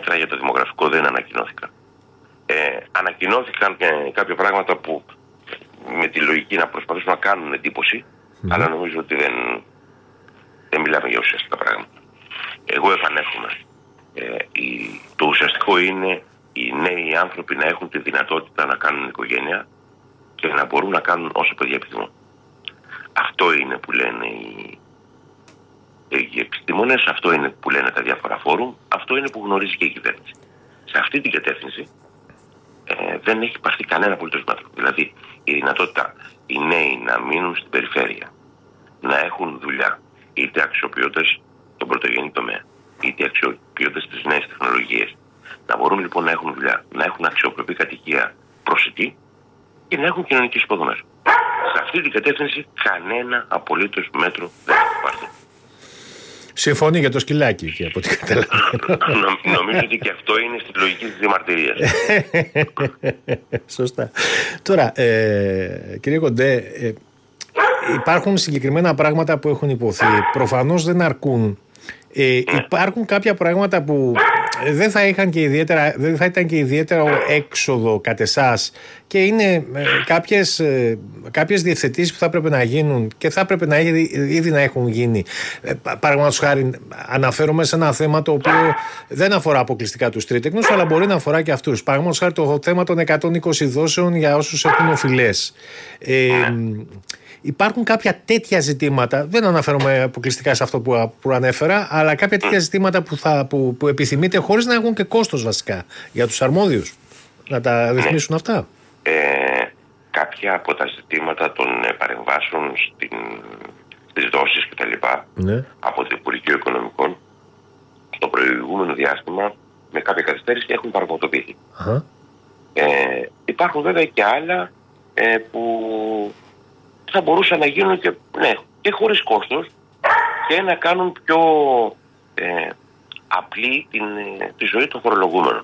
μέτρα για το δημογραφικό δεν ανακοινώθηκαν. Ανακοινώθηκαν κάποια πράγματα που με τη λογική να προσπαθήσουν να κάνουν εντύπωση, αλλά νομίζω ότι δεν μιλάμε για ουσιαστικά πράγματα. Εγώ επανέρχομαι. Το ουσιαστικό είναι οι νέοι άνθρωποι να έχουν τη δυνατότητα να κάνουν οικογένεια και να μπορούν να κάνουν όσο παιδιά επιθυμούν. Αυτό είναι που λένε οι επιστήμονες, αυτό είναι που λένε τα διάφορα φόρουμ, αυτό είναι που γνωρίζει και η κυβέρνηση. Σε αυτή την κατεύθυνση δεν έχει πάρθει κανένα απολύτως μέτρο. Δηλαδή η δυνατότητα οι νέοι να μείνουν στην περιφέρεια, να έχουν δουλειά, είτε αξιοποιώντας τον πρωτογενή τομέα, είτε αξιοποιώντας τις νέες τεχνολογίες, να μπορούν λοιπόν να έχουν δουλειά, να έχουν αξιοπρεπή κατοικία προσιτή και να έχουν κοινωνικές υποδομές. Σε αυτή την κατεύθυνση κανένα απολύτως μέτρο δεν έχει πάρθει. Συμφωνεί για το σκυλάκι και από ό,τι καταλαβαίνω. Νομίζω ότι και αυτό είναι στη λογική της διαμαρτυρίας. Σωστά. Τώρα, κύριε Κοντέ, υπάρχουν συγκεκριμένα πράγματα που έχουν υποθεί. Προφανώς δεν αρκούν. Υπάρχουν κάποια πράγματα που δεν θα ήταν και ιδιαίτερο έξοδο κατ' εσάς και είναι κάποιες διευθετήσεις που θα έπρεπε να γίνουν και θα έπρεπε ήδη να έχουν γίνει. Παραδείγματος χάρη, αναφέρομαι σε ένα θέμα το οποίο δεν αφορά αποκλειστικά τους τρίτεκνους, αλλά μπορεί να αφορά και αυτούς. Παραδείγματος χάρη το θέμα των 120 δόσεων για όσους έχουν οφειλές. Υπάρχουν κάποια τέτοια ζητήματα, δεν αναφέρομαι αποκλειστικά σε αυτό που ανέφερα, αλλά κάποια τέτοια ζητήματα που επιθυμείτε χωρίς να έχουν και κόστος βασικά για τους αρμόδιους να τα ρυθμίσουν αυτά. Κάποια από τα ζητήματα των παρεμβάσεων στις δόσεις κτλ. Από το Υπουργείο Οικονομικών στο προηγούμενο διάστημα με κάποια καθυστέρηση έχουν πραγματοποιηθεί. Υπάρχουν βέβαια και άλλα που θα μπορούσαν να γίνουν και χωρίς κόστος και να κάνουν πιο απλή τη ζωή των φορολογούμενων.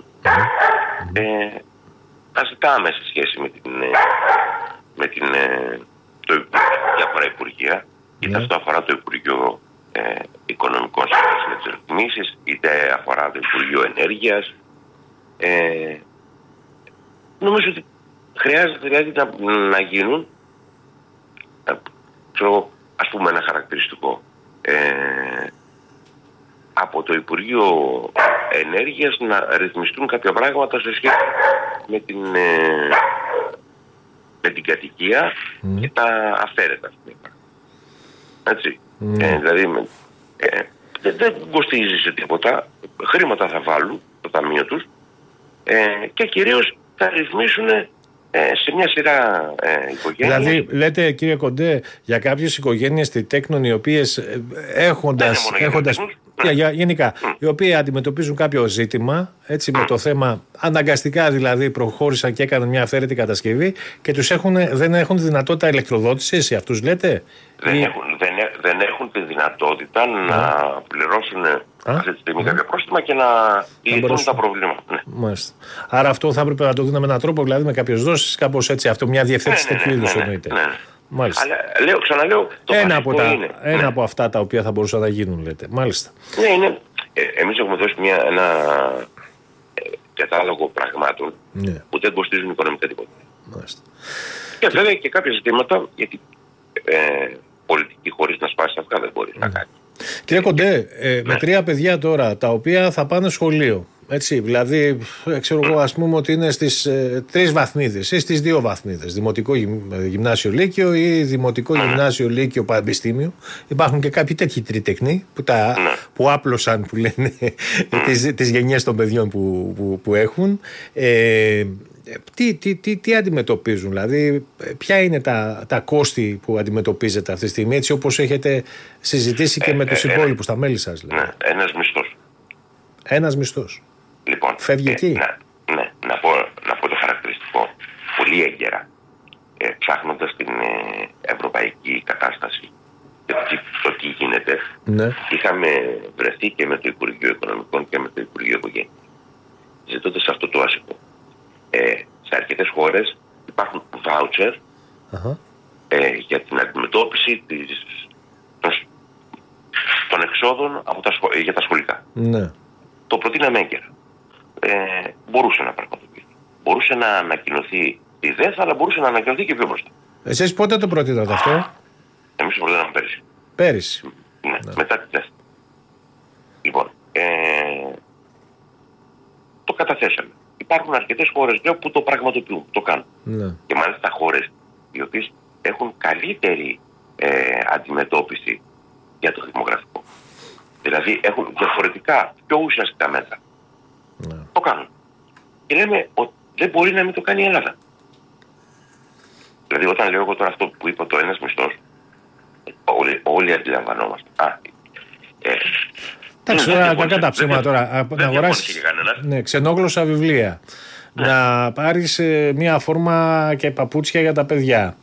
Τα ζητάμε σε σχέση με διάφορα υπουργεία, είτε αυτό αφορά το Υπουργείο Οικονομικών σχέση με τις ρυθμίσεις, είτε αφορά το Υπουργείο Ενέργειας. Νομίζω ότι χρειάζεται δηλαδή να γίνουν, ας πούμε ένα χαρακτηριστικό, από το Υπουργείο Ενέργειας να ρυθμιστούν κάποια πράγματα σε σχέση με την κατοικία και τα αφαίρετα. Έτσι. Δηλαδή δεν κοστίζει σε τίποτα, χρήματα θα βάλουν το ταμείο τους και κυρίως θα ρυθμίσουν σε μια σειρά οικογένειες. Δηλαδή, λέτε κύριε Κοντέ, για κάποιες οικογένειες τριτέκνων οι οποίες γενικά, οι οποίοι αντιμετωπίζουν κάποιο ζήτημα, έτσι, με το θέμα, αναγκαστικά δηλαδή προχώρησαν και έκαναν μια αυθαίρετη κατασκευή και δεν έχουν δυνατότητα ηλεκτροδότησης, αυτούς λέτε? Δεν έχουν τη δυνατότητα να πληρώσουν αυτή τη στιγμή κάποια πρόστιμα και να λυθούν τα προβλήματα. Μάλιστα. Άρα αυτό θα έπρεπε να το δούμε με έναν τρόπο, δηλαδή με κάποιες δόσεις, κάπως έτσι, αυτό, μια διευθέτηση τέτοιου είδους εννοείται. Μάλιστα. Αλλά ξαναλέω, ένα από αυτά τα οποία θα μπορούσαν να γίνουν, λέτε. Μάλιστα. Ναι, εμείς έχουμε δώσει ένα κατάλογο πραγμάτων που δεν κοστίζουν οικονομικά τίποτα. Μάλιστα. Και βέβαια και κάποια ζητήματα, γιατί πολιτική χωρίς να σπάσει αυγά δεν μπορεί να κάνει. Κύριε Κοντέ, με 3 παιδιά τώρα, τα οποία θα πάνε σχολείο, έτσι, δηλαδή, ξέρω εγώ, ας πούμε ότι είναι στις 3 βαθμίδες ή στις 2 βαθμίδες, δημοτικό γυμνάσιο λύκειο ή δημοτικό γυμνάσιο λύκειο πανεπιστήμιο. Υπάρχουν και κάποιοι τέτοιοι τριτεχνοί που άπλωσαν, που λένε, τις γενιές των παιδιών που έχουν. Τι αντιμετωπίζουν, δηλαδή ποια είναι τα κόστη που αντιμετωπίζετε αυτή τη στιγμή, έτσι όπως έχετε συζητήσει και με τους υπόλοιπους, τα μέλη σας? Ναι, ένας μισθός. Λοιπόν, φεύγει εκεί. Ναι, να πω το χαρακτηριστικό. Πολύ έγκαιρα, ψάχνοντας την ευρωπαϊκή κατάσταση και το τι γίνεται, είχαμε βρεθεί και με το Υπουργείο Οικονομικών και με το Υπουργείο Οικογένειας, ζητώντας αυτό το άσχημο. Σε αρκετές χώρες υπάρχουν voucher για την αντιμετώπιση των εξόδων για τα σχολικά. Ναι. Το προτείναμε έγκαιρα. μπορούσε να πραγματοποιηθεί. Μπορούσε να ανακοινωθεί η ΔΕΘ, αλλά μπορούσε να ανακοινωθεί και πιο μπροστά. Εσείς πότε το προτείνατε αυτό? Εμείς το προτείναμε πέρυσι. Πέρυσι. Ναι, μετά τη ΔΕΘ. Λοιπόν, το καταθέσαμε. Υπάρχουν αρκετές χώρες που το πραγματοποιούν, το κάνουν. Ναι. Και μάλιστα χώρες οι οποίες έχουν καλύτερη αντιμετώπιση για το δημογραφικό. Δηλαδή έχουν διαφορετικά, πιο ουσιαστικά μέτρα. Ναι. Το κάνουν. Και λέμε ότι δεν μπορεί να μην το κάνει η Ελλάδα. Δηλαδή όταν λέω εγώ τώρα αυτό που είπα, το ένας μισθός, όλοι αντιλαμβανόμαστε. Εντάξει, κακά τα ψέματα τώρα. Να αγοράσεις ξενόγλωσσα βιβλία. Να πάρεις μία φόρμα και παπούτσια για τα παιδιά.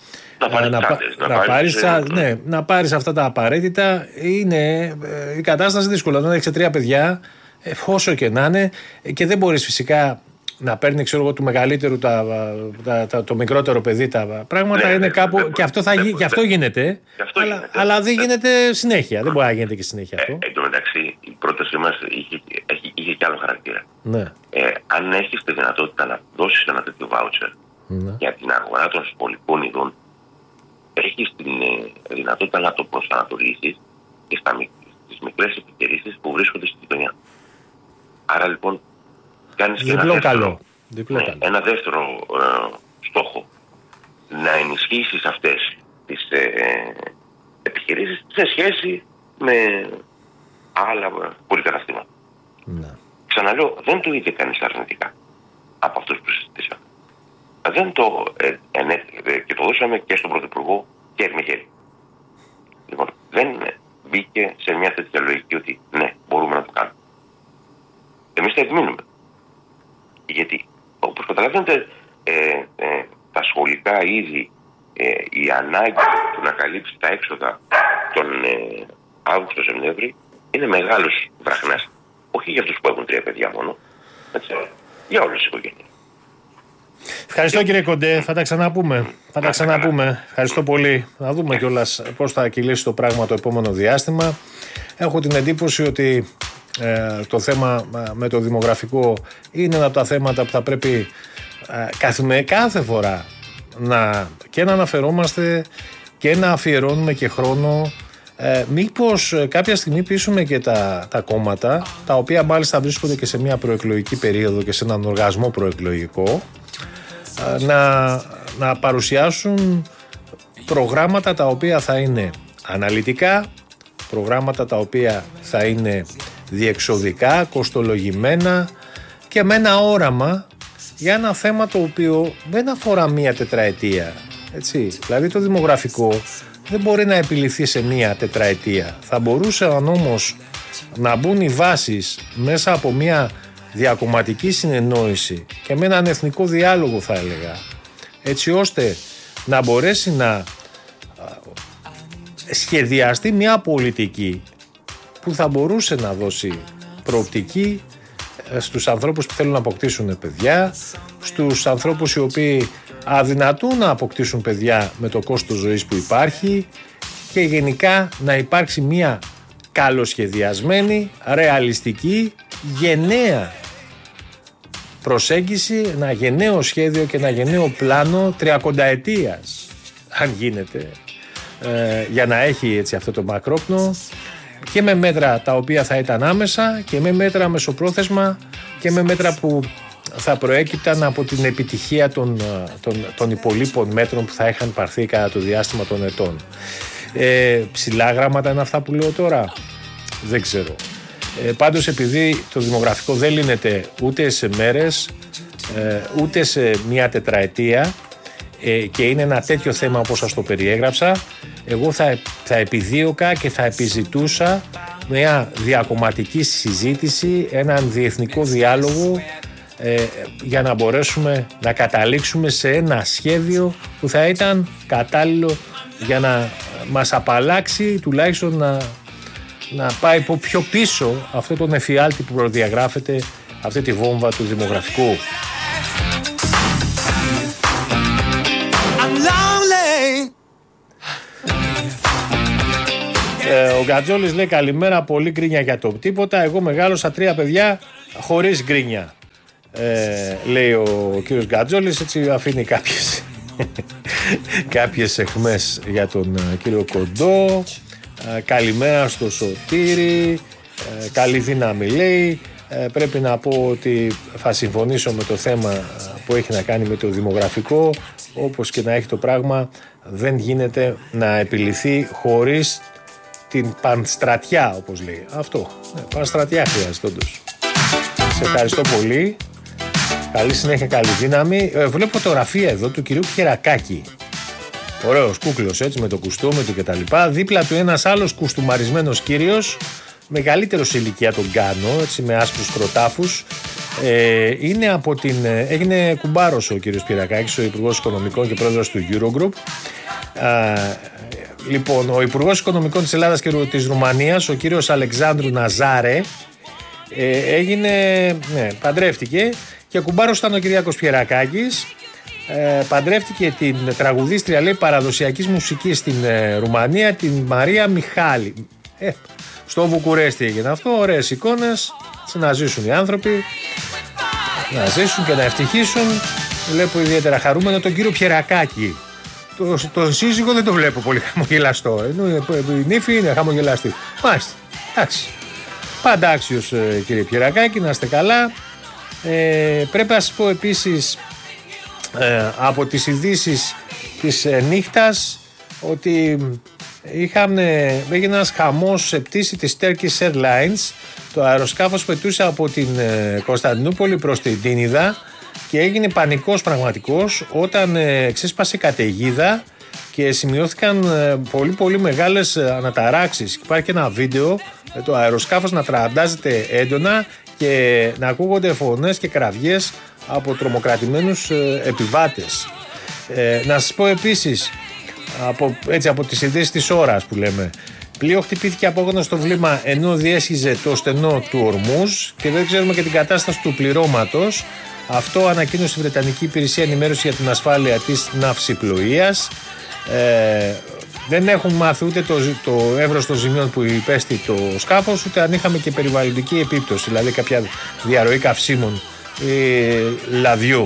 Να πάρεις αυτά τα απαραίτητα. Είναι η κατάσταση δύσκολα. Όταν έχεις 3 παιδιά, όσο και να είναι, και δεν μπορείς φυσικά να παίρνει, ξέρω εγώ, του μεγαλύτερου το μικρότερο παιδί τα πράγματα. Είναι κάπου. Και αυτό γίνεται. Αλλά δεν γίνεται συνέχεια. Δεν μπορεί να γίνεται και συνέχεια αυτό. Εν τω μεταξύ, η πρότασή μας είχε και άλλο χαρακτήρα. Ναι. Αν έχεις τη δυνατότητα να δώσεις ένα τέτοιο βάουτσερ για την αγορά των σπολικών ειδών, έχεις τη δυνατότητα να το προσανατολίσεις και στις μικρές επιχειρήσεις που βρίσκονται στη γειτονιά. Άρα λοιπόν κάνεις και ένα δεύτερο στόχο, να ενισχύσεις αυτές τις επιχειρήσεις σε σχέση με άλλα πολυκαταστήματα. Ναι. Ξαναλέω, δεν το είδε κανείς αρνητικά από αυτούς που συζητήσαμε. Δεν το και το δώσαμε και στον Πρωθυπουργό χέρι με χέρι. Λοιπόν, δεν μπήκε σε μια τέτοια λογική ότι ναι, μπορούμε να το κάνουμε. Εμείς θα επιμείνουμε. Γιατί, όπως καταλαβαίνετε, τα σχολικά είδη, η ανάγκη του να καλύψει τα έξοδα τον Αύγουστο-Σεπτέμβρη είναι μεγάλος βραχνάς. Όχι για αυτούς που έχουν 3 παιδιά μόνο, έτσι, για όλες τις οικογένειες. Ευχαριστώ κύριε Κοντέ, θα τα ξαναπούμε. Ευχαριστώ πολύ. Να δούμε κιόλας πώς θα κυλήσει το πράγμα το επόμενο διάστημα. Έχω την εντύπωση ότι το θέμα με το δημογραφικό είναι ένα από τα θέματα που θα πρέπει κάθε φορά να αναφερόμαστε και να αφιερώνουμε και χρόνο. Μήπως κάποια στιγμή πείσουμε και τα κόμματα, τα οποία μάλιστα βρίσκονται και σε μια προεκλογική περίοδο και σε έναν οργασμό προεκλογικό, να παρουσιάσουν προγράμματα τα οποία θα είναι αναλυτικά, προγράμματα τα οποία θα είναι διεξοδικά, κοστολογημένα και με ένα όραμα για ένα θέμα το οποίο δεν αφορά μία τετραετία. Έτσι. Δηλαδή το δημογραφικό δεν μπορεί να επιληθεί σε μία τετραετία. Θα μπορούσαν όμως να μπουν οι βάσεις μέσα από μία διακομματική συνεννόηση και με έναν εθνικό διάλογο, θα έλεγα, έτσι ώστε να μπορέσει να σχεδιαστεί μια πολιτική που θα μπορούσε να δώσει προοπτική στους ανθρώπους που θέλουν να αποκτήσουν παιδιά, στους ανθρώπους οι οποίοι αδυνατούν να αποκτήσουν παιδιά με το κόστος ζωής που υπάρχει, και γενικά να υπάρξει μια καλοσχεδιασμένη, ρεαλιστική, γενναία προσέγγιση, ένα γενναίο σχέδιο και ένα γενναίο πλάνο 30ετίας, αν γίνεται, για να έχει έτσι αυτό το μακρόπνο, και με μέτρα τα οποία θα ήταν άμεσα και με μέτρα μεσοπρόθεσμα και με μέτρα που θα προέκυπταν από την επιτυχία των υπολείπων μέτρων που θα είχαν πάρθει κατά το διάστημα των ετών. Ψηλά γράμματα είναι αυτά που λέω τώρα, δεν ξέρω. Πάντως, επειδή το δημογραφικό δεν λύνεται ούτε σε μέρες ούτε σε μια τετραετία, και είναι ένα τέτοιο θέμα όπως σας το περιέγραψα, εγώ θα επιδίωκα και θα επιζητούσα μια διακομματική συζήτηση, έναν διεθνικό διάλογο, για να μπορέσουμε να καταλήξουμε σε ένα σχέδιο που θα ήταν κατάλληλο για να μας απαλλάξει, τουλάχιστον να πάει πιο πίσω αυτό τον εφιάλτη που προδιαγράφεται, αυτή τη βόμβα του δημογραφικού. Ο Γκατζόλης λέει καλημέρα, πολύ γκρίνια για το τίποτα. Εγώ μεγάλωσα 3 παιδιά χωρίς γκρίνια. λέει ο κύριος Γκατζόλης, έτσι αφήνει κάποιες αιχμές για τον κύριο Κοντό. Καλημέρα στο Σωτήρη, καλή δύναμη λέει. Πρέπει να πω ότι θα συμφωνήσω με το θέμα που έχει να κάνει με το δημογραφικό. Όπως και να έχει το πράγμα, δεν γίνεται να επιληθεί χωρίς την πανστρατιά, όπως λέει. Αυτό, πανστρατιά χρειάζεται όντως. Σε ευχαριστώ πολύ. Καλή συνέχεια, καλή δύναμη. Βλέπω φωτογραφία εδώ του κυρίου Πιερακάκη. Ωραίος κούκλος, έτσι, με το κουστούμι του κτλ. Δίπλα του ένας άλλος κουστούμαρισμένος κύριος, μεγαλύτερος σε ηλικία τον Γκάνο, έτσι, με άσπρους κροτάφους. Είναι από έγινε κουμπάρος ο κύριος Πιερακάκης, ο Υπουργός Οικονομικών και πρόεδρος του Eurogroup. Λοιπόν, ο Υπουργός Οικονομικών της Ελλάδας και της Ρουμανίας, ο κύριος Αλεξάνδρου Ναζάρε, παντρεύτηκε και κουμπάρος ήταν ο Κυριάκος Πιερακάκης. Παντρεύτηκε την τραγουδίστρια, λέει, παραδοσιακής μουσικής στην Ρουμανία, την Μαρία Μιχάλη. Στο Βουκουρέστι έγινε αυτό, ωραίες εικόνες, να ζήσουν οι άνθρωποι, να ζήσουν και να ευτυχήσουν. Βλέπω ιδιαίτερα χαρούμενο τον κύριο Πιερακάκη. Τον σύζυγο δεν το βλέπω πολύ χαμογελαστό, ενώ η νύφη είναι χαμογελαστή. Μάλιστα, εντάξει. Πάντα άξιος, κύριε Πιερακάκη, να είστε καλά. Πρέπει να σας πω επίσης από τις ειδήσεις της νύχτας ότι έγινε ένας χαμός σε πτήση της Turkish Airlines. Το αεροσκάφος πετούσε από την Κωνσταντινούπολη προς την Τίνιδα και έγινε πανικός πραγματικός όταν ξέσπασε καταιγίδα και σημειώθηκαν πολύ μεγάλες αναταράξεις. Υπάρχει και ένα βίντεο με το αεροσκάφος να τραντάζεται έντονα και να ακούγονται φωνές και κραυγές από τρομοκρατημένους επιβάτες. Να σας πω επίσης, από τις ειδήσεις της ώρας που λέμε, πλοίο χτυπήθηκε από στο βλήμα ενώ διέσχιζε το στενό του Ορμούζ και δεν ξέρουμε και την κατάσταση του πληρώματος. Αυτό ανακοίνωσε η Βρετανική Υπηρεσία Ενημέρωση για την Ασφάλεια της Ναυσιπλοείας. Δεν έχουν μάθει ούτε το εύρος των ζημιών που υπέστη το σκάφος, ούτε αν είχαμε και περιβαλλοντική επίπτωση, δηλαδή κάποια διαρροή καυσίμων λαδιού.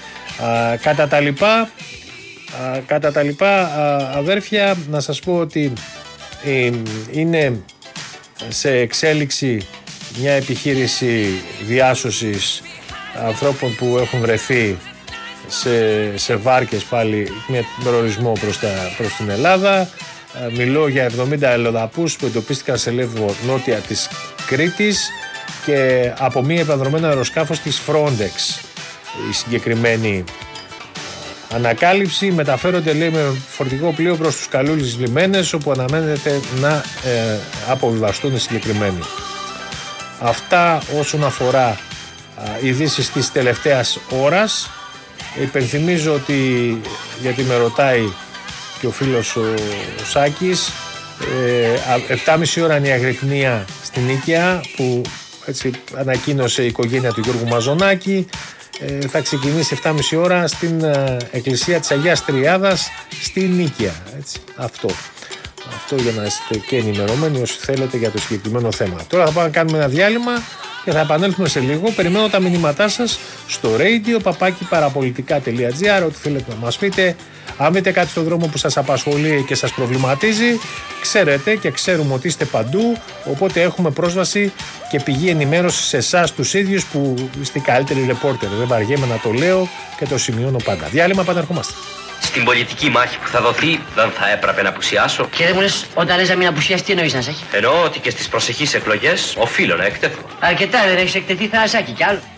Κατά τα λοιπά, αδέρφια, να σας πω ότι είναι σε εξέλιξη μια επιχείρηση διάσωσης ανθρώπων που έχουν βρεθεί σε βάρκες πάλι με προορισμό προς την Ελλάδα. Μιλώ για 70 αλλοδαπούς που εντοπίστηκαν σε Λέβο νότια της Κρήτης και από μία επανδρομένο αεροσκάφος της Frontex. Η συγκεκριμένη ανακάλυψη μεταφέρονται, λέει, με φορτηγό πλοίο προς τους Καλούλης λιμένες, όπου αναμένεται να αποβιβαστούν οι συγκεκριμένοι. Αυτά όσον αφορά ειδήσεις της τελευταίας ώρας. Υπενθυμίζω ότι, γιατί με ρωτάει και ο φίλος ο Σάκης, 7.30 ώρα είναι η αγρυπνία στην Νίκαια που έτσι ανακοίνωσε η οικογένεια του Γιώργου Μαζονάκη. Θα ξεκινήσει 7.30 ώρα στην εκκλησία της Αγίας Τριάδας στη Νίκαια. Έτσι, αυτό για να είστε και ενημερωμένοι όσοι θέλετε για το συγκεκριμένο θέμα. Τώρα θα πάμε να κάνουμε ένα διάλειμμα και θα επανέλθουμε σε λίγο. Περιμένω τα μηνύματά σας στο radio@parapolitica.gr, ό,τι θέλετε να μας πείτε. Αν δείτε κάτι στον δρόμο που σας απασχολεί και σας προβληματίζει, ξέρετε και ξέρουμε ότι είστε παντού, οπότε έχουμε πρόσβαση και πηγή ενημέρωση σε εσάς τους ίδιους που είστε οι καλύτεροι ρεπόρτερ. Δεν βαριέμαι να το λέω και το σημειώνω πάντα. Διάλειμμα, πάντα ερχόμαστε. Στην πολιτική μάχη που θα δοθεί δεν θα έπρεπε να απουσιάσω. Και δεν μου λες, όταν λες να μην απουσιάσει, τι εννοείς, Νασάκη? Εννοώ ότι και στις προσεχείς εκλογές οφείλω να εκτεθώ. Αρκετά δεν έχεις εκτεθεί, Θανασάκη, κι άλλο.